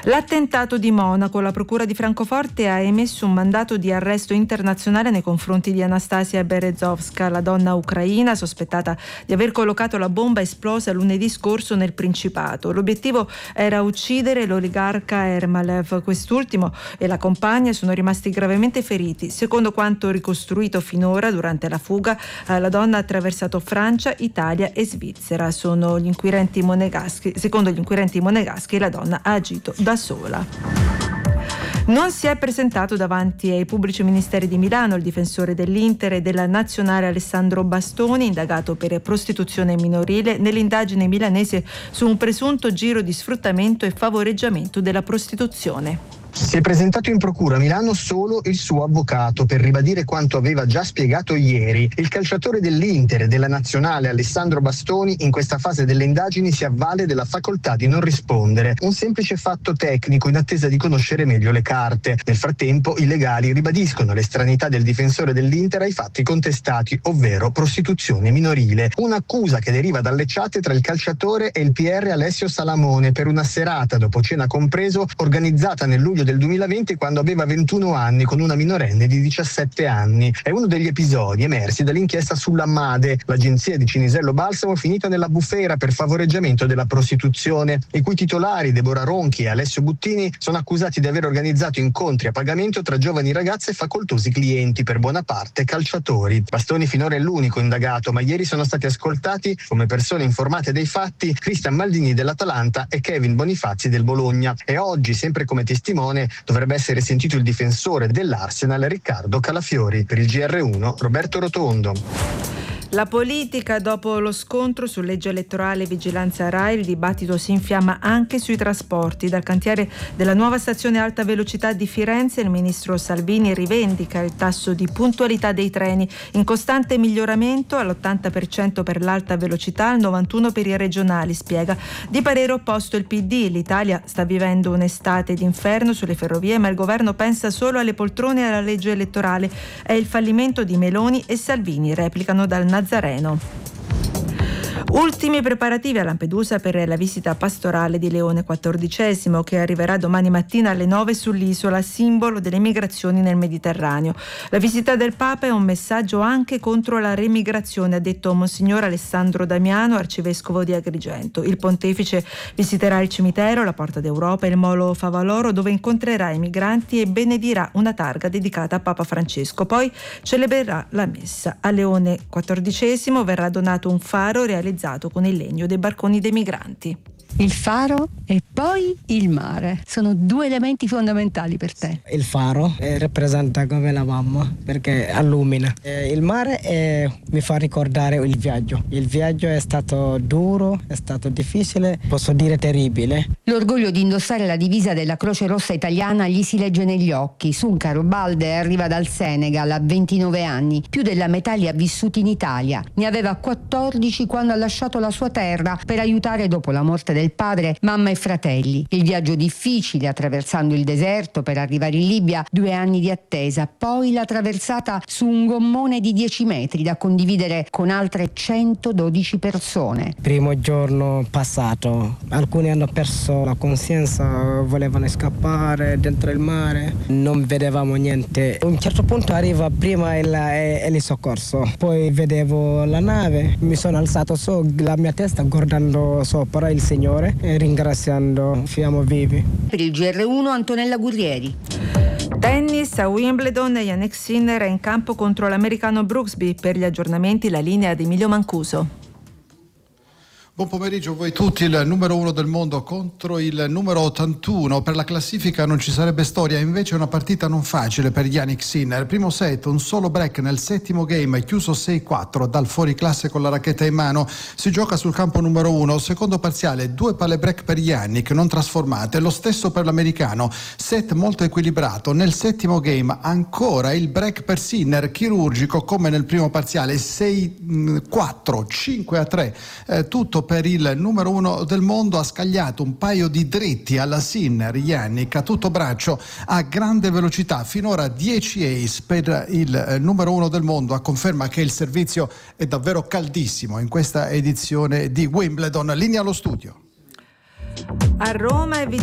L'attentato di Monaco. La procura di Francoforte ha emesso un mandato di arresto internazionale nei confronti di Anastasia Berezovska, la donna ucraina sospettata di aver collocato la bomba esplosa lunedì scorso nel Principato. L'obiettivo era uccidere l'oligarca Ermalev. Quest'ultimo e la compagna sono rimasti gravemente feriti. Secondo quanto ricostruito finora, durante la fuga la donna ha attraversato Francia, Italia e Svizzera. Secondo gli inquirenti monegaschi la donna ha agito da sola. Non si è presentato davanti ai pubblici ministeri di Milano il difensore dell'Inter e della Nazionale Alessandro Bastoni, indagato per prostituzione minorile nell'indagine milanese su un presunto giro di sfruttamento e favoreggiamento della prostituzione. Si è presentato in procura a Milano solo il suo avvocato per ribadire quanto aveva già spiegato ieri. Il calciatore dell'Inter e della Nazionale Alessandro Bastoni in questa fase delle indagini si avvale della facoltà di non rispondere, un semplice fatto tecnico in attesa di conoscere meglio le carte. Nel frattempo i legali ribadiscono l'estraneità del difensore dell'Inter ai fatti contestati, ovvero prostituzione minorile, un'accusa che deriva dalle chat tra il calciatore e il PR Alessio Salamone per una serata dopo cena compreso organizzata nel luglio del 2020 quando aveva 21 anni con una minorenne di 17 anni. È uno degli episodi emersi dall'inchiesta sulla MADE, l'agenzia di Cinisello Balsamo finita nella bufera per favoreggiamento della prostituzione, i cui titolari Deborah Ronchi e Alessio Buttini sono accusati di aver organizzato incontri a pagamento tra giovani ragazze e facoltosi clienti, per buona parte calciatori. Bastoni finora è l'unico indagato, ma ieri sono stati ascoltati come persone informate dei fatti Cristian Maldini dell'Atalanta e Kevin Bonifazzi del Bologna. E oggi, sempre come testimone, dovrebbe essere sentito il difensore dell'Arsenal Riccardo Calafiori. Per il GR1 Roberto Rotondo. La politica. Dopo lo scontro su legge elettorale e vigilanza RAI, il dibattito si infiamma anche sui trasporti. Dal cantiere della nuova stazione alta velocità di Firenze il ministro Salvini rivendica il tasso di puntualità dei treni in costante miglioramento, all'80% per l'alta velocità, al 91% per i regionali, spiega. Di parere opposto il PD. L'Italia sta vivendo un'estate d'inferno sulle ferrovie, ma il governo pensa solo alle poltrone e alla legge elettorale. È il fallimento di Meloni e Salvini, replicano dal Nazareno. Ultimi preparativi a Lampedusa per la visita pastorale di Leone XIV, che arriverà domani mattina alle 9 sull'isola, simbolo delle migrazioni nel Mediterraneo. La visita del Papa è un messaggio anche contro la remigrazione, ha detto Monsignor Alessandro Damiano, arcivescovo di Agrigento. Il pontefice visiterà il cimitero, la Porta d'Europa e il Molo Favaloro, dove incontrerà i migranti e benedirà una targa dedicata a Papa Francesco. Poi celebrerà la messa. A Leone XIV verrà donato un faro realizzato con il legno dei barconi dei migranti. Il faro e poi il mare sono due elementi fondamentali per te. Il faro rappresenta come la mamma perché illumina. Il mare mi fa ricordare il viaggio. Il viaggio è stato duro, è stato difficile, posso dire terribile. L'orgoglio di indossare la divisa della Croce Rossa italiana gli si legge negli occhi. Suncaro Balde arriva dal Senegal a 29 anni, più della metà li ha vissuti in Italia. Ne aveva 14 quando ha lasciato la sua terra per aiutare, dopo la morte del padre, mamma e fratelli. Il viaggio difficile attraversando il deserto per arrivare in Libia, 2 anni di attesa, poi la traversata su un gommone di 10 metri da condividere con altre 112 persone. Primo giorno passato, alcuni hanno perso la coscienza, volevano scappare dentro il mare, non vedevamo niente. A un certo punto arriva prima il soccorso, poi vedevo la nave, mi sono alzato su la mia testa guardando sopra il Signore e ringraziando, siamo vivi. Per il GR1 Antonella Gurrieri. Tennis a Wimbledon, Jannik Sinner è in campo contro l'americano Brooksby. Per gli aggiornamenti la linea di Emilio Mancuso. Buon pomeriggio a voi tutti. Il numero 1 del mondo contro il numero 81. Per la classifica non ci sarebbe storia, invece è una partita non facile per Jannik Sinner. Primo set, un solo break nel settimo game, chiuso 6-4 dal fuoriclasse con la racchetta in mano. Si gioca sul campo numero 1. Secondo parziale, 2 palle break per Jannik non trasformate, lo stesso per l'americano. Set molto equilibrato. Nel settimo game ancora il break per Sinner, chirurgico come nel primo parziale, 6-4, 5-3, tutto per il numero 1 del mondo. Ha scagliato un paio di dritti alla Sinner, Jannik a tutto braccio a grande velocità, finora 10 ace per il numero 1 del mondo, a conferma che il servizio è davvero caldissimo in questa edizione di Wimbledon. Linea allo studio. A Roma è